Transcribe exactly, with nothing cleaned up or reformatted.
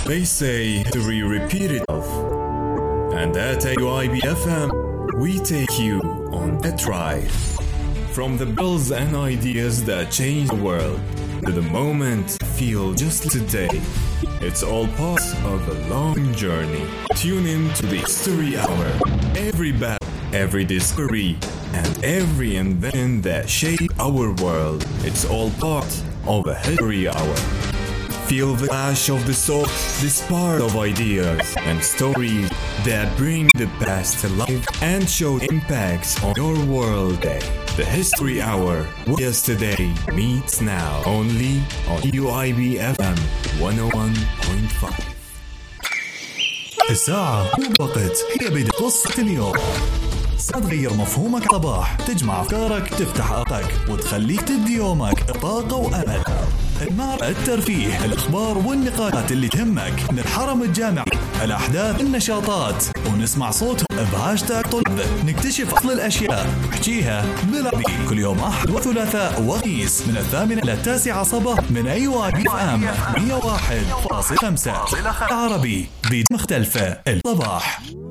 They say history repeats itself. And at A U I B F M, we take you on that ride. From the bills and ideas that change the world to the moment feel just today. It's all part of a long journey. Tune in to the History Hour. Every battle, every discovery, and every invention that shaped our world. It's all part of a History Hour. Feel the clash of the soul, the spark of ideas and stories that bring the past to life and show impacts on your world today. The History Hour, where yesterday meets now, only on U I B F M one oh one point five. الساعة وقت هي بدء قصة اليوم. ستغير مفهومك صباح، تجمع أفكارك، تفتح أفقك وتخليك تبدي يومك بطاقة وأمل. المعرض، الترفيه، الأخبار والنقاشات اللي تهمك من الحرم الجامعي، الأحداث، النشاطات، ونسمع صوتهم بهاشتاج طلب. نكتشف أصل الأشياء نحكيها بالعربي كل يوم أحد وثلاثاء وخميس من الثامنة إلى التاسعة صباح من أي يو آي بي إف إم مية وواحد فاصلة خمسة. عربي بيد مختلفة الصباح.